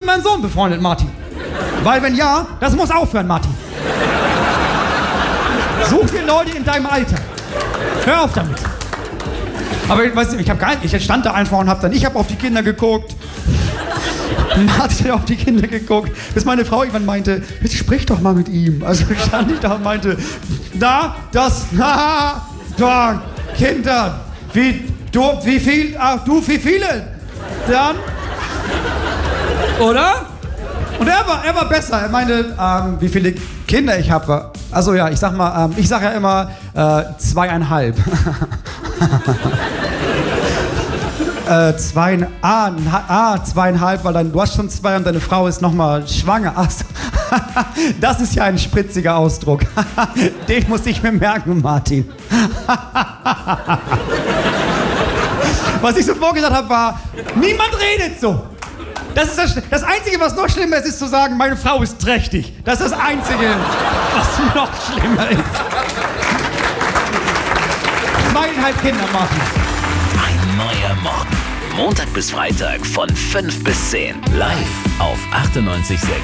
meinem Sohn befreundet, Martin. Weil wenn ja, das muss aufhören, Martin. Such dir Leute in deinem Alter. Hör auf damit. Aber weißt du, ich stand da einfach und hab auf die Kinder geguckt. Martin hat auf die Kinder geguckt, bis meine Frau irgendwann meinte, bitte sprich doch mal mit ihm. Also stand ich da und meinte, da Kinder, wie viele? Dann, oder? Und er war besser. Er meinte, wie viele Kinder ich habe. Also ja, ich sag ja immer 2,5. 2,5, weil du hast schon 2 und deine Frau ist nochmal schwanger. Ach so. Das ist ja ein spritziger Ausdruck. Den muss ich mir merken, Martin. Was ich so vorgesagt habe, war, niemand redet so. Das Einzige, was noch schlimmer ist, ist zu sagen, meine Frau ist trächtig. Das ist das Einzige, was noch schlimmer ist. 2,5 Kinder, Martin. Ein neuer Morgen. Montag bis Freitag von 5 bis 10. Live auf 98,6.